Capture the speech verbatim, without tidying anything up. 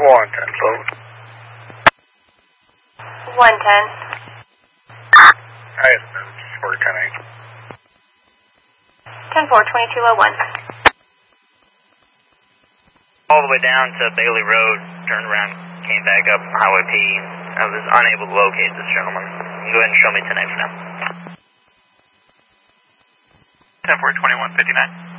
one ten, boat. one ten. I have four ten eight. ten four, twenty-two oh one. All the way down to Bailey Road, turned around, came back up Highway P. I was unable to locate this gentleman. You can go ahead and show me ten eight for now. ten four, twenty-one fifty-nine.